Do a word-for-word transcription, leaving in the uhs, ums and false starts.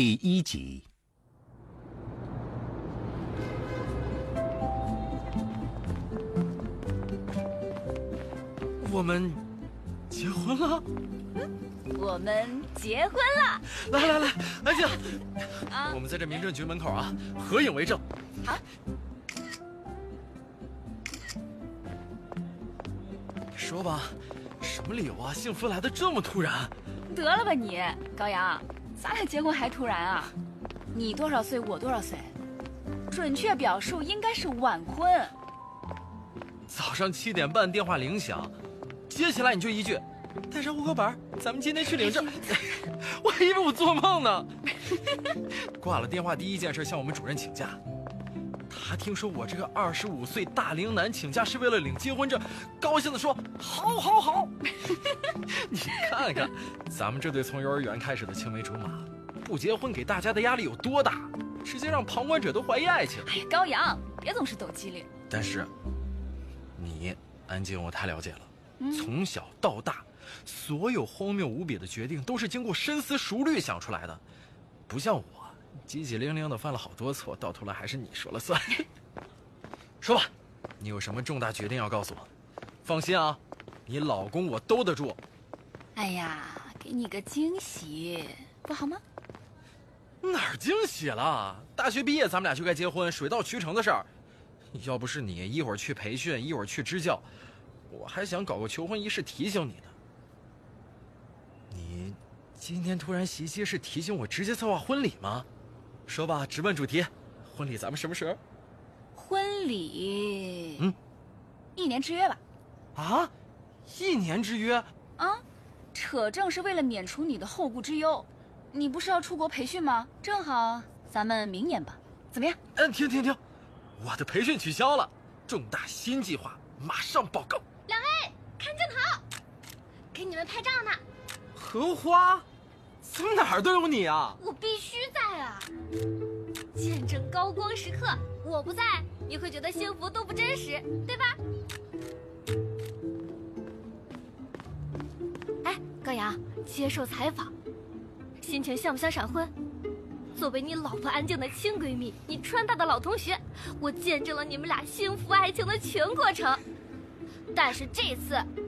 第一集。 我们结婚了？ 我们结婚了！ 来来来，安静！ 啊， 我们在这民政局门口啊，合影为证。 好。 说吧，什么理由啊？幸福来得这么突然？ 得了吧你，高阳，咱俩结婚还突然啊？你多少岁，我多少岁？准确表述应该是晚婚。 早上七点半电话铃响，接起来你就一句：“带上户口本，咱们今天去领证。”我还以为我做梦呢。挂了电话第一件事向我们主任请假。他听说我这个二十五岁大龄男请假是为了领结婚证，高兴地说：“好，好，好！”你看看，咱们这对从幼儿园开始的青梅竹马，不结婚给大家的压力有多大，直接让旁观者都怀疑爱情。 哎呀，高阳，别总是抖机灵。 但是，你安静，我太了解了。 嗯、 从小到大，所有荒谬无比的决定都是经过深思熟虑想出来的，不像我。叽叽灵灵的犯了好多错，到头来还是你说了算。说吧，你有什么重大决定要告诉我？放心啊，你老公我兜得住。 哎呀，给你个惊喜，不好吗？ 哪儿惊喜了？大学毕业咱们俩就该结婚，水到渠成的事儿。要不是你一会儿去培训，一会儿去支教，我还想搞个求婚仪式提醒你呢。你今天突然袭击是提醒我直接策划婚礼吗？说吧，直奔主题，婚礼咱们什么时候？ 婚礼， 嗯， 一年之约吧。 啊，一年之约？ 啊，扯证是为了免除你的后顾之忧。你不是要出国培训吗？正好，咱们明年吧，怎么样？ 嗯，停停停，我的培训取消了，重大新计划马上报告。 两位看镜头，给你们拍照呢。 荷花？怎么哪儿都有你啊？ 我必须在啊！见证高光时刻，我不在，你会觉得幸福都不真实，对吧？哎，高阳，接受采访，心情像不像闪婚？作为你老婆安静的亲闺蜜，你川大的老同学，我见证了你们俩幸福爱情的全过程。但是这次